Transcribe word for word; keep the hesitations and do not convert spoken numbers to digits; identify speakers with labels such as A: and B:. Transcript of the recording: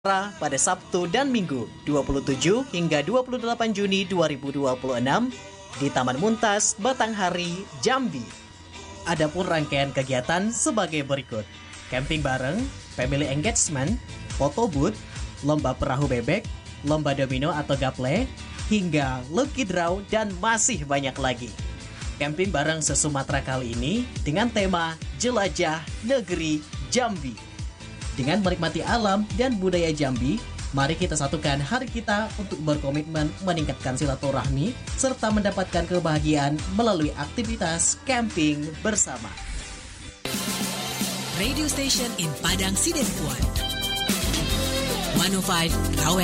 A: pada Sabtu dan Minggu dua puluh tujuh hingga dua puluh delapan Juni dua ribu dua puluh enam di Taman Muntas, Batanghari, Jambi. Adapun rangkaian kegiatan sebagai berikut: camping bareng, family engagement, photo booth, lomba perahu bebek, lomba domino atau gaple, hingga lucky draw dan masih banyak lagi. Camping bareng se-Sumatera kali ini dengan tema Jelajah Negeri Jambi. Dengan menikmati alam dan budaya Jambi, mari kita satukan hari kita untuk berkomitmen meningkatkan silaturahmi serta mendapatkan kebahagiaan melalui aktivitas camping bersama.
B: Radio Station in Padang Sidempuan. seratus lima Rawen